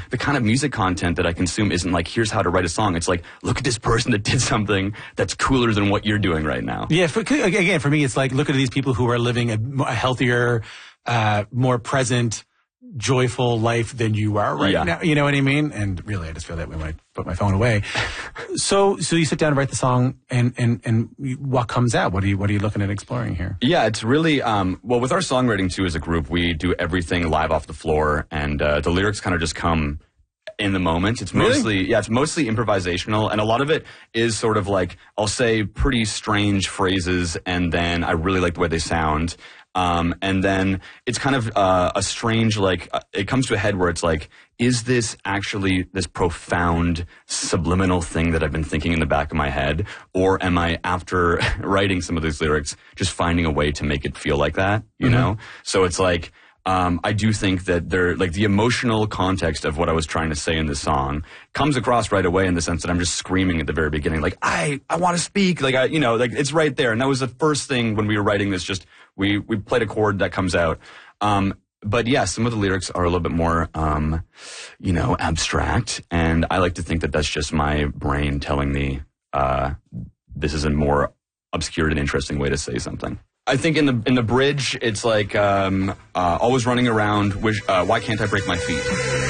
the kind of music content that I consume isn't like, here's how to write a song. It's like, look at this person that did something that's cooler than what you're doing right now. Yeah, again, for me, it's like, look at these people who are living a healthier, more present, joyful life than you are right now. You know what I mean? And really, I just feel that way when I put my phone away. So you sit down and write the song, and what comes out? What are you looking at exploring here? Yeah, it's really well, with our songwriting too as a group, we do everything live off the floor, and the lyrics kind of just come in the moment. It's mostly it's mostly improvisational, and a lot of it is sort of like, I'll say pretty strange phrases, and then I really like the way they sound. And then it's kind of a strange, like, it comes to a head where it's like, is this actually this profound subliminal thing that I've been thinking in the back of my head? Or am I, after writing some of these lyrics, just finding a way to make it feel like that, you know? So it's like, I do think that the emotional context of what I was trying to say in this song comes across right away, in the sense that I'm just screaming at the very beginning, like, I want to speak, like, like, it's right there. And that was the first thing when we were writing this, just, we played a chord that comes out. But yeah, some of the lyrics are a little bit more, abstract. And I like to think that that's just my brain telling me, this is a more obscure and interesting way to say something. I think in the bridge, it's like, always running around, why can't I break my feet?